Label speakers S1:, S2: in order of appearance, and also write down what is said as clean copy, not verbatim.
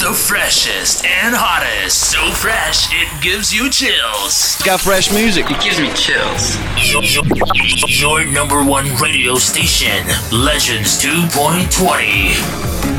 S1: the freshest and hottest. So fresh, it gives you chills.
S2: It's got fresh music.
S3: It gives me chills.
S1: Your number one radio station, Legends 2.20.